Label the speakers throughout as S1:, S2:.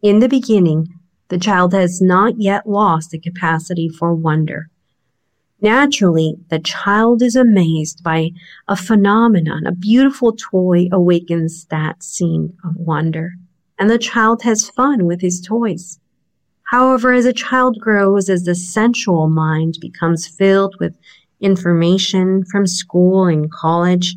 S1: In the beginning, the child has not yet lost the capacity for wonder. Naturally, the child is amazed by a phenomenon. A beautiful toy awakens that scene of wonder, and the child has fun with his toys. However, as a child grows, as the sensual mind becomes filled with information from school and college,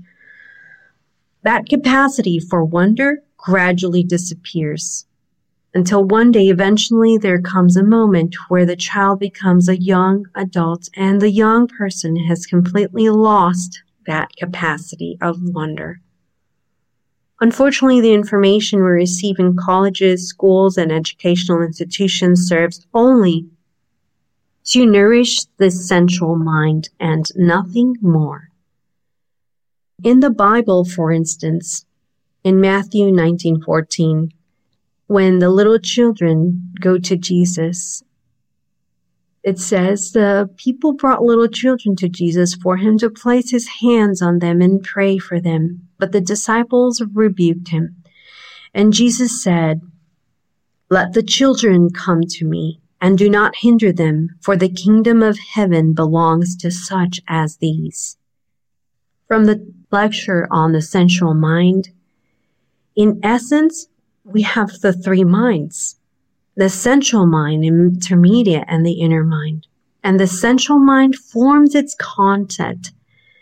S1: that capacity for wonder gradually disappears, until one day, eventually, there comes a moment where the child becomes a young adult and the young person has completely lost that capacity of wonder. Unfortunately, the information we receive in colleges, schools, and educational institutions serves only to nourish the sensual mind and nothing more. In the Bible, for instance, in Matthew 19:14, when the little children go to Jesus, it says the people brought little children to Jesus for him to place his hands on them and pray for them. But the disciples rebuked him. And Jesus said, "Let the children come to me, and do not hinder them, for the kingdom of heaven belongs to such as these." From the lecture on the sensual mind, in essence, we have the three minds: the sensual mind, intermediate, and the inner mind. And the sensual mind forms its concepts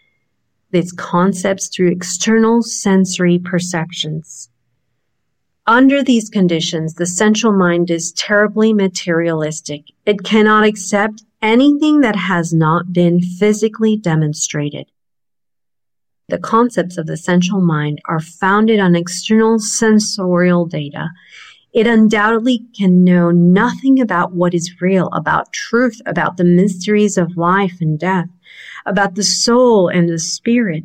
S1: through external sensory perceptions. Under these conditions, the sensual mind is terribly materialistic. It cannot accept anything that has not been physically demonstrated. The concepts of the sensual mind are founded on external sensorial data. It undoubtedly can know nothing about what is real, about truth, about the mysteries of life and death, about the soul and the spirit.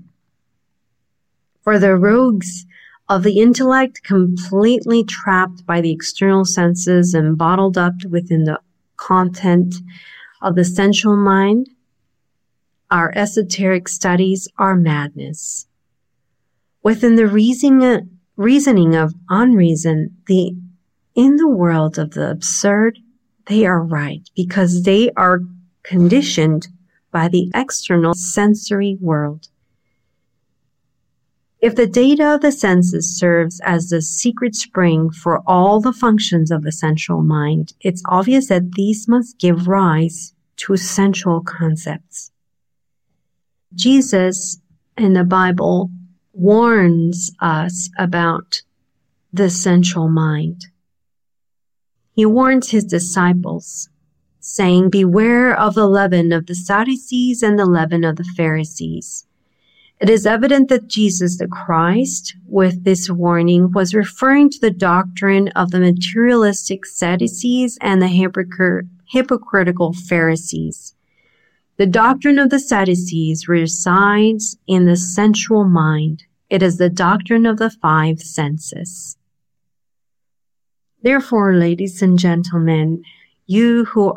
S1: For the rogues of the intellect, completely trapped by the external senses and bottled up within the content of the sensual mind, our esoteric studies are madness. Within the reasoning of unreason, in the world of the absurd, they are right because they are conditioned by the external sensory world. If the data of the senses serves as the secret spring for all the functions of the sensual mind, it's obvious that these must give rise to sensual concepts. Jesus in the Bible warns us about the sensual mind. He warns his disciples, saying, "Beware of the leaven of the Sadducees and the leaven of the Pharisees." It is evident that Jesus the Christ, with this warning, was referring to the doctrine of the materialistic Sadducees and the hypocritical Pharisees. The doctrine of the Sadducees resides in the sensual mind. It is the doctrine of the five senses. Therefore, ladies and gentlemen, you who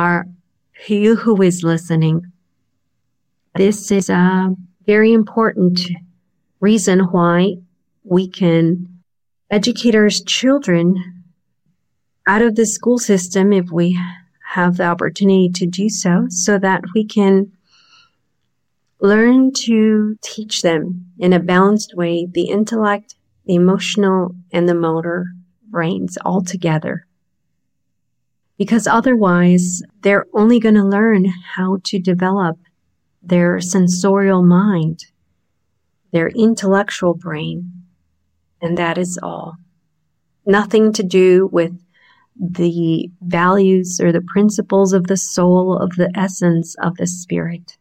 S1: is listening, this is a very important reason why we can educate our children out of the school system if we have the opportunity to do so that we can learn to teach them in a balanced way the intellect, the emotional, and the motor brains all together. Because otherwise, they're only going to learn how to develop their sensorial mind, their intellectual brain, and that is all. Nothing to do with the values or the principles of the soul, of the essence of the spirit.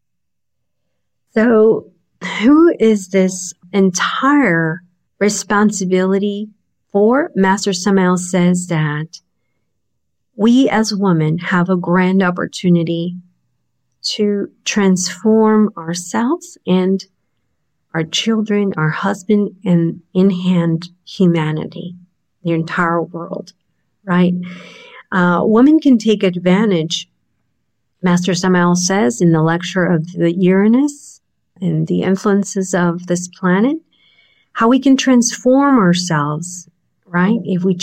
S1: So, who is this entire responsibility for? Master Samael says that we as women have a grand opportunity to transform ourselves and our children, our husband, and in hand humanity, the entire world, right? Women can take advantage, Master Samael says in the lecture of the Uranus and the influences of this planet, how we can transform ourselves, right? If we